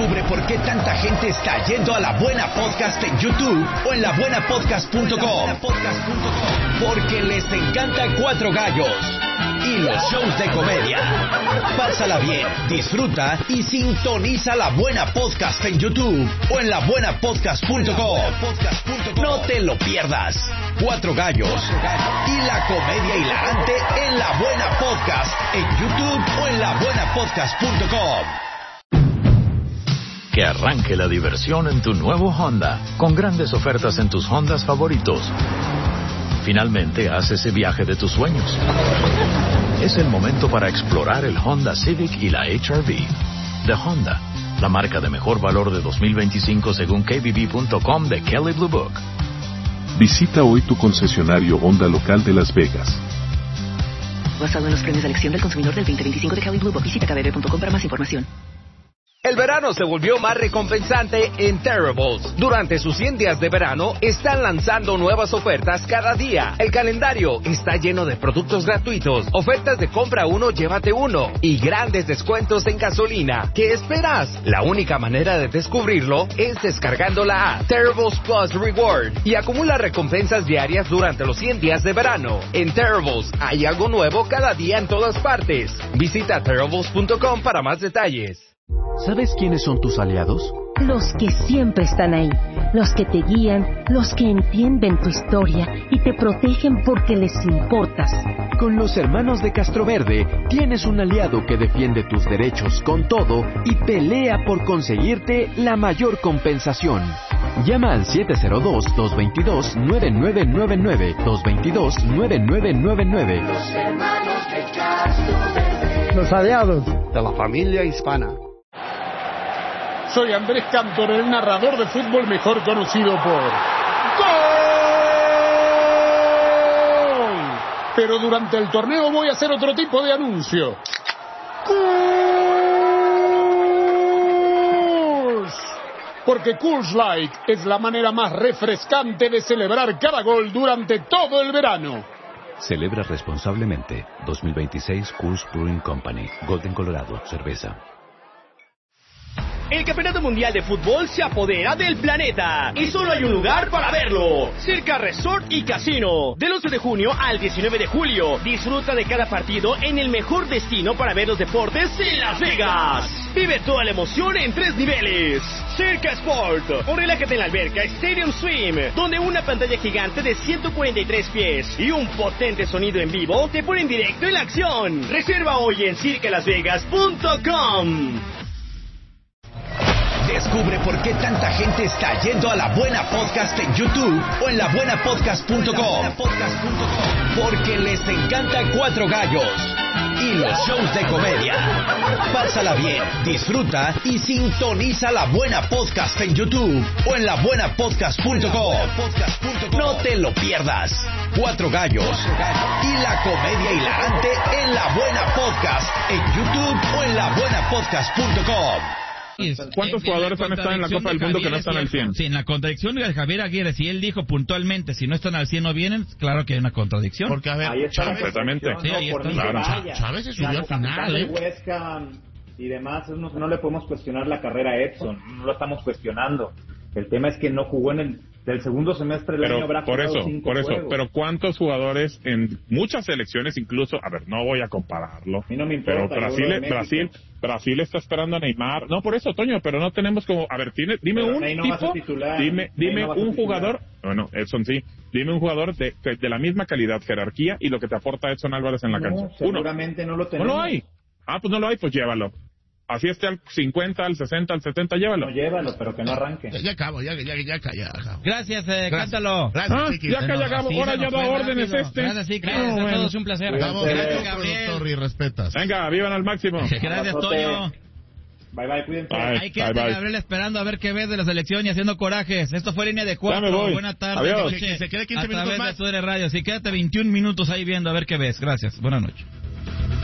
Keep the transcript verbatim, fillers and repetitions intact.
Descubre por qué tanta gente está yendo a La Buena Podcast en YouTube o en la buena podcast punto com. Porque les encanta Cuatro Gallos y los shows de comedia. Pásala bien, disfruta y sintoniza La Buena Podcast en YouTube o en la buena podcast punto com. No te lo pierdas. Cuatro Gallos y la comedia hilarante en La Buena Podcast en YouTube o en la buena podcast punto com. Que arranque la diversión en tu nuevo Honda, con grandes ofertas en tus Hondas favoritos. Finalmente, haz ese viaje de tus sueños. Es el momento para explorar el Honda Civic y la H R V. De Honda, la marca de mejor valor de dos mil veinticinco según K B B punto com de Kelley Blue Book. Visita hoy tu concesionario Honda local de Las Vegas. Basado en los premios de elección del consumidor del veinte veinticinco de Kelley Blue Book. Visita K B B punto com para más información. El verano se volvió más recompensante en Terribles. Durante sus cien días de verano, están lanzando nuevas ofertas cada día. El calendario está lleno de productos gratuitos, ofertas de compra uno, llévate uno, y grandes descuentos en gasolina. ¿Qué esperas? La única manera de descubrirlo es descargando la app Terribles Plus Reward y acumula recompensas diarias durante los cien días de verano. En Terribles hay algo nuevo cada día en todas partes. Visita terribles punto com para más detalles. ¿Sabes quiénes son tus aliados? Los que siempre están ahí, los que te guían, los que entienden tu historia y te protegen porque les importas. Con los hermanos de Castroverde tienes un aliado que defiende tus derechos con todo y pelea por conseguirte la mayor compensación. Llama al siete cero dos, dos dos dos, nueve nueve nueve nueve, dos dos dos, nueve nueve nueve nueve. Los hermanos de Castroverde. Los aliados de la familia hispana. Soy Andrés Cantor, el narrador de fútbol mejor conocido por ¡Gol! Pero durante el torneo voy a hacer otro tipo de anuncio. ¡Coors! Porque Coors Light es la manera más refrescante de celebrar cada gol durante todo el verano. Celebra responsablemente. dos mil veintiséis Coors Brewing Company. Golden, Colorado. Cerveza. El Campeonato Mundial de Fútbol se apodera del planeta y solo hay un lugar para verlo. Circa Resort y Casino. Del once de junio al diecinueve de julio. Disfruta de cada partido en el mejor destino para ver los deportes en Las Vegas. Vive toda la emoción en tres niveles. Circa Sport. O relájate en la alberca Stadium Swim, donde una pantalla gigante de ciento cuarenta y tres pies y un potente sonido en vivo te ponen directo en la acción. Reserva hoy en circa las vegas punto com. Descubre por qué tanta gente está yendo a La Buena Podcast en YouTube o en la buena podcast punto com. Porque les encanta Cuatro Gallos y los shows de comedia. Pásala bien, disfruta y sintoniza La Buena Podcast en YouTube o en la buena podcast punto com. No te lo pierdas. Cuatro Gallos y la comedia hilarante en La Buena Podcast en YouTube o en la buena podcast punto com. ¿Cuántos jugadores han estado en la Copa del Mundo que no están al cien? Sí, en la contradicción de Javier Aguirre, si él dijo puntualmente, si no están al cien no vienen, claro que hay una contradicción. Porque, a ver, Chávez, completamente. Sí, ahí está. Claro. Chávez se subió al final, ¿eh? Huesca y demás, no, no le podemos cuestionar la carrera a Edson, no lo estamos cuestionando. El tema es que no jugó en el del segundo semestre del pero año, habrá por jugado eso, cinco por eso, juegos. pero ¿cuántos jugadores en muchas selecciones, incluso, a ver, no voy a compararlo, a mí no me importa, pero Brasil, Brasil, Brasil está esperando a Neymar, no por eso, Toño, pero no tenemos como, a ver, tiene, dime pero un no tipo, titular, dime, dime no un jugador, bueno, Edson sí, dime un jugador de, de, de la misma calidad, jerarquía y lo que te aporta Edson Álvarez en la no, cancha. Seguramente Uno. no lo tenemos. No lo hay. Ah, pues no lo hay, pues llévalo. Así esté al cincuenta, al sesenta, al setenta, llévalo. No, llévalo, pero que no arranque. Ya, ya acabo, ya, ya, ya, ya, ya acabo. Gracias, eh, Gracias. Cántalo. Gracias, ah, chiquis. Ya que ya acabo, ahora ya da órdenes este. Gracias, sí, gracias no, a bueno. todos, un placer. Vamos, gracias, Gabriel. Y respetas. Venga, vivan al máximo. Gracias, Toño. Bye, bye, cuídense. Bye, Hay que estar Gabriel esperando a ver qué ves de la selección y haciendo corajes. Esto fue Línea de Cuatro. Buena tarde, Adiós. noche. Se quede quince a minutos través más. de T U D R Radio. Sí, quédate veintiún minutos ahí viendo a ver qué ves. Gracias. Buenas noches.